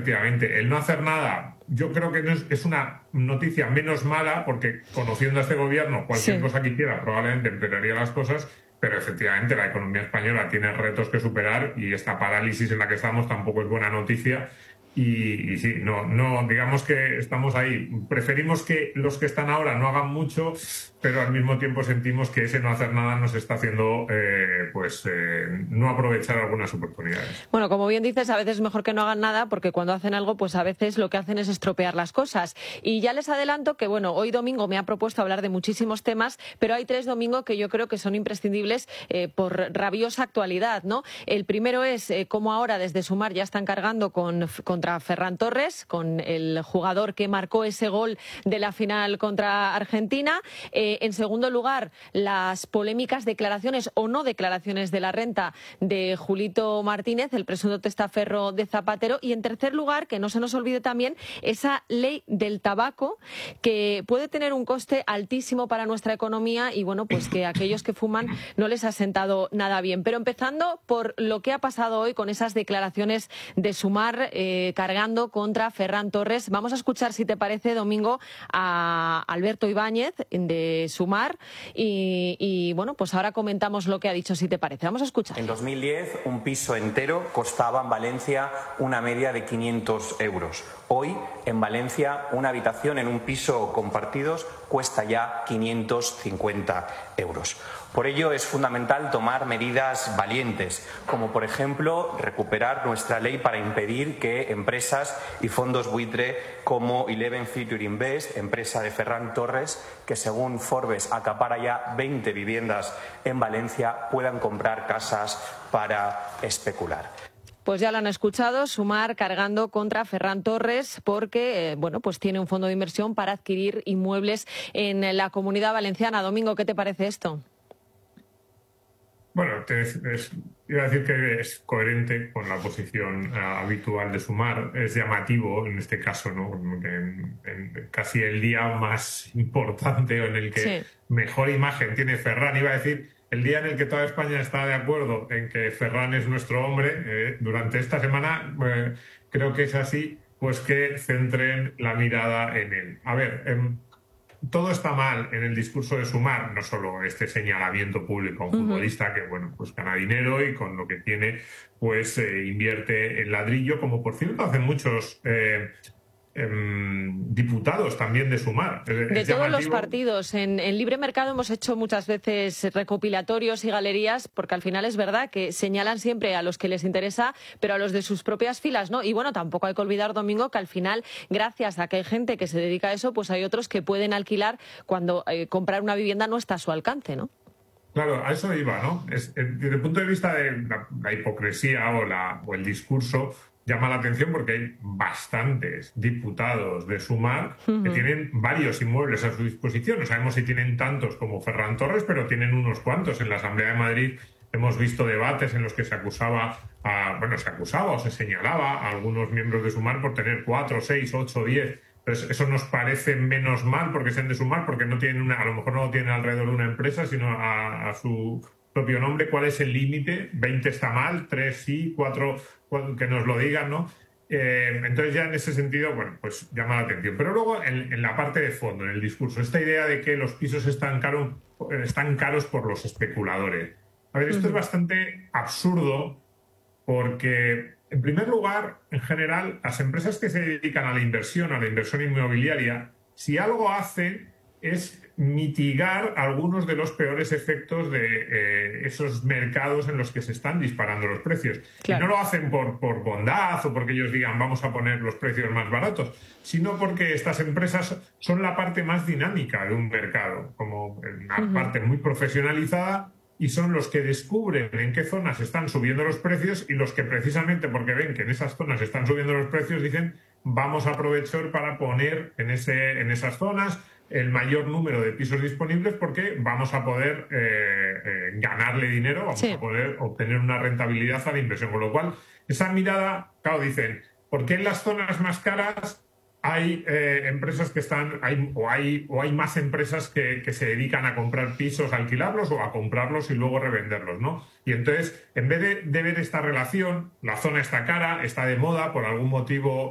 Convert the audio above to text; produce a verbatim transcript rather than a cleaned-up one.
efectivamente, el no hacer nada, yo creo que no es, es una noticia menos mala, porque conociendo a este gobierno, cualquier sí. cosa que hiciera probablemente empeoraría las cosas, pero efectivamente la economía española tiene retos que superar y esta parálisis en la que estamos tampoco es buena noticia. Y, y sí, no, no, digamos que estamos ahí. Preferimos que los que están ahora no hagan mucho, pero al mismo tiempo sentimos que ese no hacer nada nos está haciendo eh, pues eh, no aprovechar algunas oportunidades. Bueno, como bien dices, a veces es mejor que no hagan nada, porque cuando hacen algo, pues a veces lo que hacen es estropear las cosas. Y ya les adelanto que, bueno, hoy domingo me ha propuesto hablar de muchísimos temas, pero hay tres domingos que yo creo que son imprescindibles eh, por rabiosa actualidad, ¿no? El primero es eh, cómo ahora desde Sumar ya están cargando con, con contra Ferran Torres, con el jugador que marcó ese gol de la final contra Argentina. Eh, en segundo lugar, las polémicas declaraciones o no declaraciones de la renta de Julito Martínez, el presunto testaferro de Zapatero. Y en tercer lugar, que no se nos olvide también, esa ley del tabaco que puede tener un coste altísimo para nuestra economía y, bueno, pues que a aquellos que fuman no les ha sentado nada bien. Pero empezando por lo que ha pasado hoy con esas declaraciones de Sumar, eh, cargando contra Ferran Torres. Vamos a escuchar, si te parece, Domingo, a Alberto Ibáñez de Sumar y, y bueno, pues ahora comentamos lo que ha dicho, si te parece. Vamos a escuchar. En dos mil diez un piso entero costaba en Valencia una media de quinientos euros. Hoy en Valencia una habitación en un piso compartidos cuesta ya quinientos cincuenta euros. Por ello es fundamental tomar medidas valientes, como por ejemplo recuperar nuestra ley para impedir que empresas y fondos buitre como Eleven Future Invest, empresa de Ferran Torres, que según Forbes acapara ya veinte viviendas en Valencia, puedan comprar casas para especular. Pues ya lo han escuchado, Sumar cargando contra Ferran Torres porque, eh, bueno, pues tiene un fondo de inversión para adquirir inmuebles en la Comunidad Valenciana. Domingo, ¿qué te parece esto? Bueno, te, es, iba a decir que es coherente con la posición uh, habitual de Sumar. Es llamativo en este caso, ¿no? En, en casi el día más importante o en el que sí. mejor imagen tiene Ferran. Iba a decir el día en el que toda España está de acuerdo en que Ferran es nuestro hombre. Eh, durante esta semana eh, creo que es así, pues que centren la mirada en él. A ver, eh, todo está mal en el discurso de Sumar, no solo este señalamiento público a un uh-huh. futbolista que, bueno, pues gana dinero y con lo que tiene, pues eh, invierte en ladrillo, como por cierto hacen muchos eh, eh, diputados también de Sumar. De es todos llamativo. Los partidos. En, en Libre Mercado hemos hecho muchas veces recopilatorios y galerías, porque al final es verdad que señalan siempre a los que les interesa, pero a los de sus propias filas, ¿no? Y bueno, tampoco hay que olvidar, Domingo, que al final, gracias a que hay gente que se dedica a eso, pues hay otros que pueden alquilar cuando eh, comprar una vivienda no está a su alcance, ¿no? Claro, a eso iba, ¿no? Es, desde el punto de vista de la, la hipocresía o, la, o el discurso, llama la atención porque hay bastantes diputados de Sumar uh-huh. que tienen varios inmuebles a su disposición. No sabemos si tienen tantos como Ferran Torres, pero tienen unos cuantos. En la Asamblea de Madrid hemos visto debates en los que se acusaba, a, bueno, se acusaba o se señalaba a algunos miembros de Sumar por tener cuatro, seis, ocho, diez. Entonces, eso nos parece menos mal porque sean de Sumar, porque no tienen una, a lo mejor no lo tienen alrededor de una empresa, sino a, a su propio nombre. ¿Cuál es el límite? veinte está mal, tres sí, cuatro que nos lo digan, ¿no? Eh, entonces ya en ese sentido, bueno, pues llama la atención. Pero luego en, en la parte de fondo, en el discurso, esta idea de que los pisos están, caro, están caros por los especuladores. A ver, esto uh-huh. es bastante absurdo porque, en primer lugar, en general, las empresas que se dedican a la inversión, a la inversión inmobiliaria, si algo hacen es mitigar algunos de los peores efectos de eh, esos mercados en los que se están disparando los precios. Claro. Y no lo hacen por, por bondad o porque ellos digan vamos a poner los precios más baratos, sino porque estas empresas son la parte más dinámica de un mercado, como una uh-huh. parte muy profesionalizada, y son los que descubren en qué zonas están subiendo los precios y los que precisamente porque ven que en esas zonas están subiendo los precios dicen vamos a aprovechar para poner en, ese, en esas zonas el mayor número de pisos disponibles porque vamos a poder eh, eh, ganarle dinero, vamos sí. a poder obtener una rentabilidad a la inversión. Con lo cual, esa mirada, claro, dicen, ¿por qué en las zonas más caras hay eh, empresas que están, hay, o, hay, o hay más empresas que, que se dedican a comprar pisos, a alquilarlos o a comprarlos y luego revenderlos, ¿no? Y entonces, en vez de, de ver esta relación, la zona está cara, está de moda por algún motivo